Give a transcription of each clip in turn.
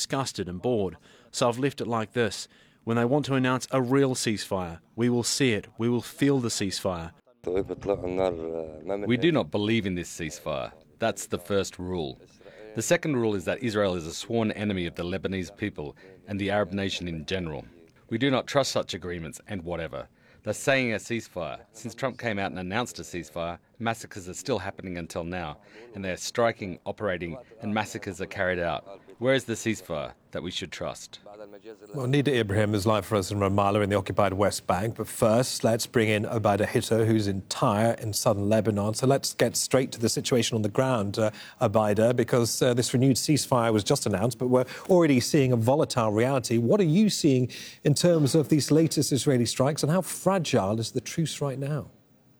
disgusted and bored. So I've left it like this. When they want to announce a real ceasefire, we will see it. We will feel the ceasefire. We do not believe in this ceasefire. That's the first rule. The second rule is that Israel is a sworn enemy of the Lebanese people and the Arab nation in general. We do not trust such agreements and whatever. They're saying a ceasefire. Since Trump came out and announced a ceasefire, massacres are still happening until now, and they are striking, operating, and massacres are carried out. Where is the ceasefire that we should trust? Well, Nida Ibrahim is live for us in Ramallah in the occupied West Bank. But first, let's bring in Obaida Hitto, who's in Tyre in southern Lebanon. So let's get straight to the situation on the ground, Obaida, because this renewed ceasefire was just announced, but we're already seeing a volatile reality. What are you seeing in terms of these latest Israeli strikes, and how fragile is the truce right now?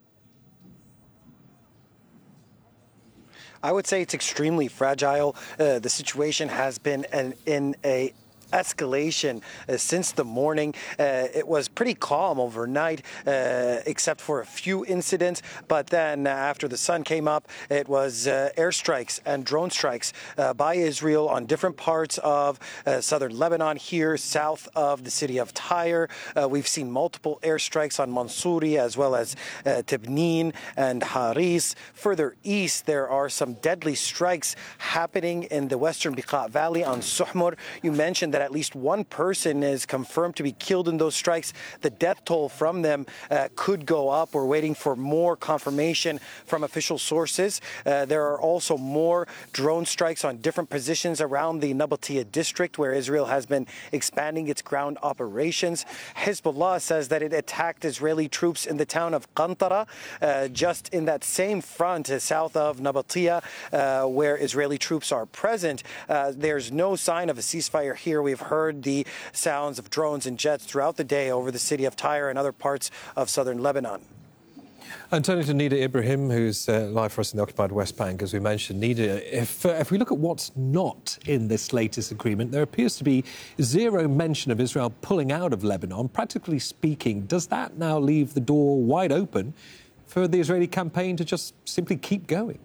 I would say it's extremely fragile. The situation has been in a escalation since the morning. It was pretty calm overnight, except for a few incidents. But then after the sun came up, it was airstrikes and drone strikes by Israel on different parts of southern Lebanon here, south of the city of Tyre. We've seen multiple airstrikes on Mansouri as well as Tibnin and Haris. Further east, there are some deadly strikes happening in the western Beqa Valley on Suhmur. You mentioned that at least one person is confirmed to be killed in those strikes. The death toll from them could go up. We're waiting for more confirmation from official sources. There are also more drone strikes on different positions around the Nabatea district where Israel has been expanding its ground operations. Hezbollah says that it attacked Israeli troops in the town of Qantara, just in that same front south of Nabatea, where Israeli troops are present. There's no sign of a ceasefire here. We've heard the sounds of drones and jets throughout the day over the city of Tyre and other parts of southern Lebanon. And turning to Nida Ibrahim, who's live for us in the occupied West Bank, as we mentioned. Nida, if we look at what's not in this latest agreement, there appears to be zero mention of Israel pulling out of Lebanon. Practically speaking, does that now leave the door wide open for the Israeli campaign to just simply keep going?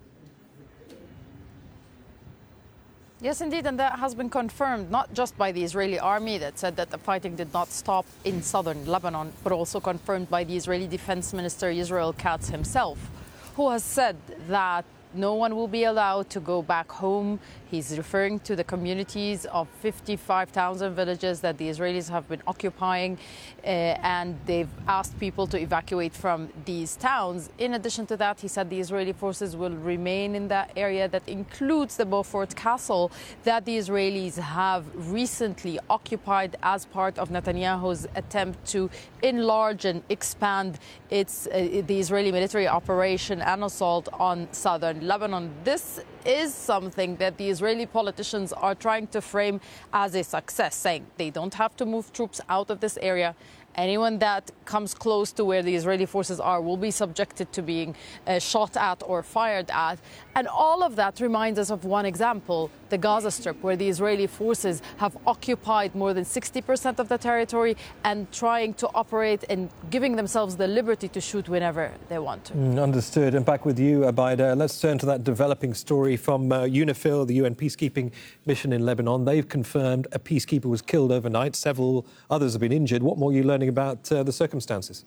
Yes, indeed, and that has been confirmed not just by the Israeli army that said that the fighting did not stop in southern Lebanon, but also confirmed by the Israeli Defense Minister Israel Katz himself, who has said that no one will be allowed to go back home. He's referring to the communities of 55,000 villages that the Israelis have been occupying, and they've asked people to evacuate from these towns. In addition to that, he said the Israeli forces will remain in that area. That includes the Beaufort Castle that the Israelis have recently occupied as part of Netanyahu's attempt to enlarge and expand the Israeli military operation and assault on southern Lebanon. This is something that the Israeli politicians are trying to frame as a success, saying they don't have to move troops out of this area. Anyone that comes close to where the Israeli forces are will be subjected to being shot at or fired at. And all of that reminds us of one example, the Gaza Strip, where the Israeli forces have occupied more than 60% of the territory and trying to operate and giving themselves the liberty to shoot whenever they want to. Understood. And back with you, Obaida. Let's turn to that developing story from UNIFIL, the UN peacekeeping mission in Lebanon. They've confirmed a peacekeeper was killed overnight. Several others have been injured. What more are you learning about the circumstances?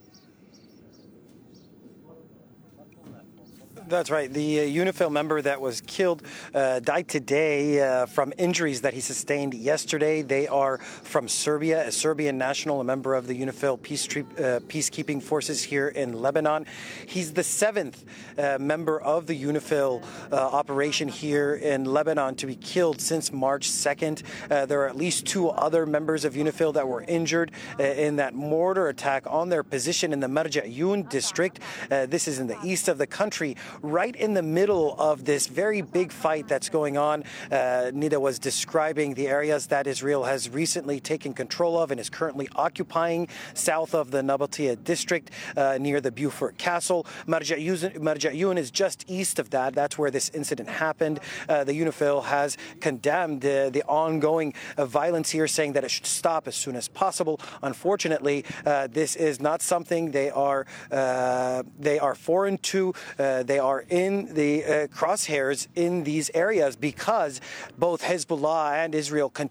That's right. The UNIFIL member that was killed died today from injuries that he sustained yesterday. They are from Serbia, a Serbian national, a member of the UNIFIL peacekeeping forces here in Lebanon. He's the seventh member of the UNIFIL operation here in Lebanon to be killed since March 2nd. There are at least two other members of UNIFIL that were injured in that mortar attack on their position in the Marja'yun district. This is in the east of the country, right in the middle of this very big fight that's going on. Nida was describing the areas that Israel has recently taken control of and is currently occupying south of the Nabatea district near the Beaufort Castle. Marja'yun is just east of that. That's where this incident happened. The UNIFIL has condemned the ongoing violence here, saying that it should stop as soon as possible. Unfortunately, this is not something they are foreign to. They are in the crosshairs in these areas because both Hezbollah and Israel continue